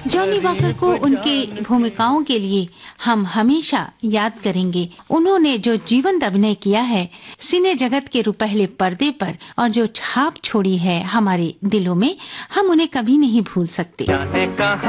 Johnny walker को उनके भूमिकाओं के लिए हम हमेशा याद करेंगे। उन्होंने जो जीवंत अभिनय किया है सिने जगत के रुपहले पर्दे पर और जो छाप छोड़ी है हमारे दिलों में, हम उन्हें कभी नहीं भूल सकते।